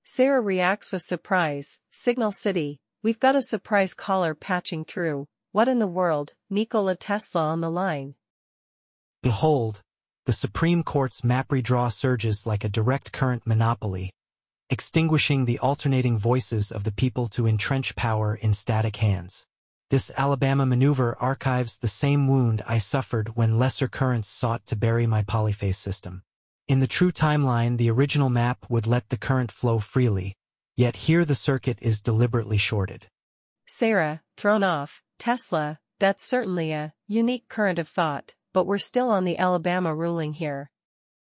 Sarah reacts with surprise. Signal City, we've got a surprise caller patching through. What in the world? Nikola Tesla on the line. Behold, the Supreme Court's map redraw surges like a direct current monopoly, extinguishing the alternating voices of the people to entrench power in static hands. This Alabama maneuver archives the same wound I suffered when lesser currents sought to bury my polyphase system. In the true timeline, the original map would let the current flow freely, yet here the circuit is deliberately shorted. Sarah, thrown off. Tesla, that's certainly a unique current of thought, but we're still on the Alabama ruling here.